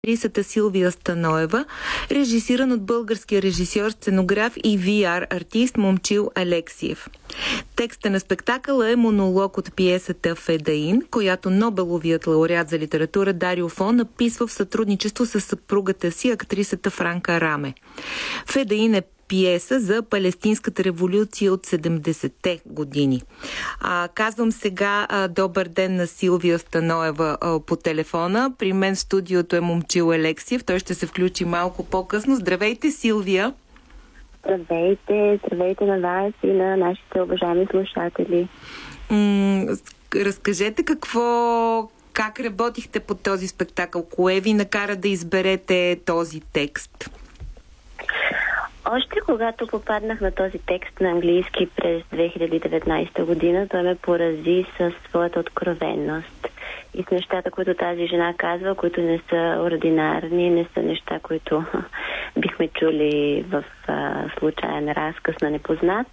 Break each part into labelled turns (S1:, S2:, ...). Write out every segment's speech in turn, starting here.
S1: актрисата Силвия Станоева, режисиран от българския режисьор, сценограф и VR артист Момчил Алексиев. Текста на спектакъла е монолог от пиесата Федаин, която Нобеловият лауреат за литература Дарио Фо написва в сътрудничество с съпругата си, актрисата Франка Раме. Федаин е пиеса за палестинската революция от 70-те години. Казвам сега добър ден на Силвия Станоева по телефона. При мен в студиото е Момчил Алексиев. Той ще се включи малко по-късно. Здравейте, Силвия!
S2: Здравейте на вас и на нашите уважаеми слушатели.
S1: Разкажете как работихте по този спектакъл? Кое ви накара да изберете този текст?
S2: Още когато попаднах на този текст на английски през 2019 година, той ме порази със своята откровенност и с нещата, които тази жена казва, които не са ординарни, не са неща, които бихме чули в случайен разказ на непознат.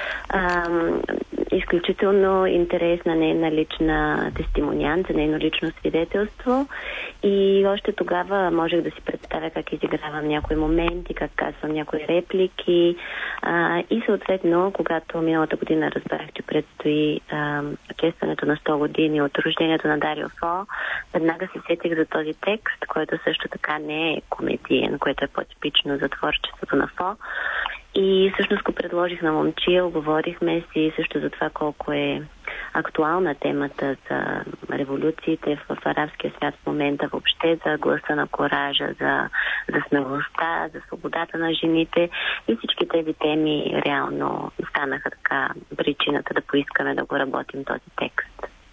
S2: Изключително интересна нейна лична тестимониант, нейно лично свидетелство и още тогава можех да си представя как изигравам някои моменти, как казвам някои реплики и съответно, когато миналата година разбрах, че предстои честването на 100 години от рождението на Дарио Фо, веднага се сетих за този текст, който също така не е комедиен, което е по-типично за творчеството на Фо. И всъщност го предложих на Момчил, говорихме си също за това колко е актуална темата за революциите в арабския свят в момента, въобще за гласа на коража, за смелостта, за свободата на жените и всички тези теми реално станаха така причината да поискаме да го работим този текст.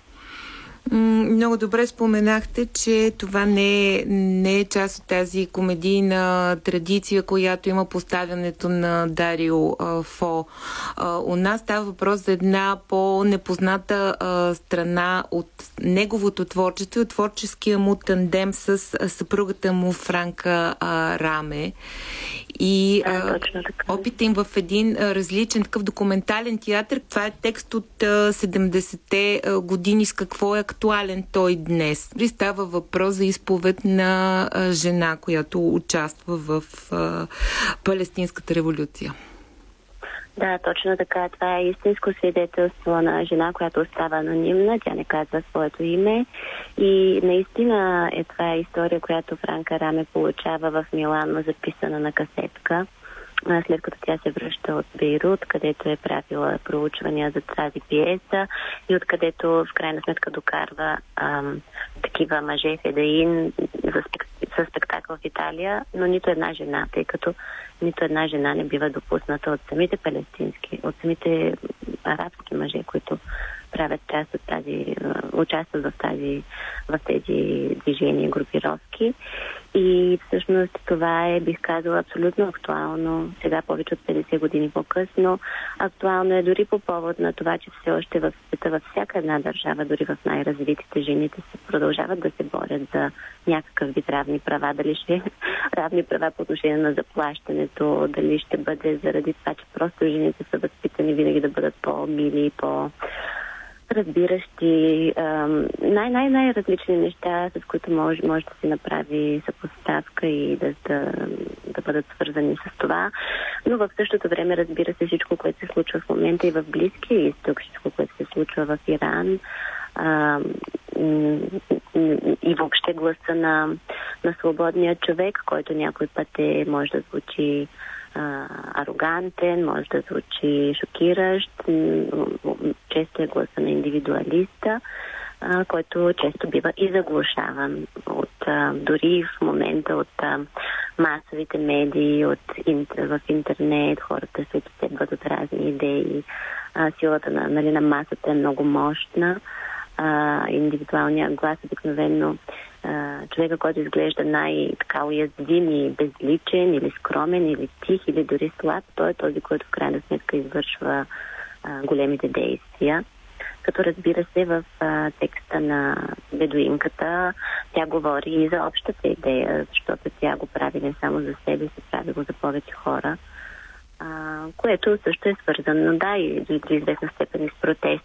S1: Много добре споменахте, че това не е част от тази комедийна традиция, която има поставянето на Дарио Фо. У нас става въпрос за една по-непозната страна от неговото творчество и от творческия му тандем с съпругата му Франка Раме. И опита им в един различен такъв документален театър. Това е текст от 70-те години. С какво е актуален той днес? Става въпрос за изповед на жена, която участва в палестинската революция.
S2: Да, точно така. Това е истинско свидетелство на жена, която остава анонимна. Тя не казва своето име. И наистина това е история, която Франка Раме получава в Милано, записана на касетка, след като тя се връща от Бейрут, където е правила проучвания за тази пиеса и откъдето в крайна сметка докарва такива мъже Федаин за спектакъл в Италия, но нито една жена, тъй като нито една жена не бива допусната от самите палестински, от самите арабски мъже, които правят част от участват в тези движения и групировки. И всъщност това е, бих казала, абсолютно актуално. Сега повече от 50 години по-късно. Актуално е дори по повод на това, че все още в света, във всяка една държава, дори в най-развитите, жените се продължават да се борят за някакъв вид равни права. Дали ще равни права по отношение на заплащането, дали ще бъде заради това, че просто жените са възпитани винаги да бъдат по-мили, разбиращи, най-различни неща, с които може да се направи съпоставка и да бъдат свързани с това. Но в същото време, разбира се, всичко, което се случва в момента и в Близкия изток, всичко, което се случва в Иран, и въобще гласа на свободния човек, който някой път може да звучи арогантен, може да звучи шокиращ, често е гласа на индивидуалиста, който често бива и заглушаван дори в момента от масовите медии, в интернет, хората се отстебват от разни идеи. Силата на масата е много мощна. Индивидуалният глас обикновено човека, който изглежда най-така уязвим и безличен или скромен, или тих, или дори слаб, той е този, който в крайна сметка извършва големите действия. Като разбира се, в текста на бедуинката тя говори и за общата идея, защото тя го прави не само за себе си, прави го за повече хора, което също е свързано, да, и до известна степен и с протести.